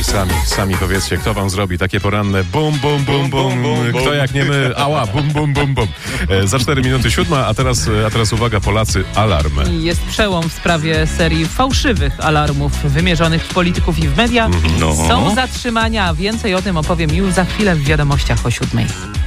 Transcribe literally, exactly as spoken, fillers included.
sami, sami powiedzcie, kto wam zrobi takie poranne bum, bum, bum, bum, kto jak nie my, ała, bum, bum, bum, bum. E, za cztery minuty siódma, a teraz, a teraz uwaga, Polacy, alarm. Jest przełom w sprawie serii fałszywych alarmów wymierzonych w polityków i w media. No. Są zatrzymania, a więcej o tym opowiem już za chwilę w wiadomościach o siódmej.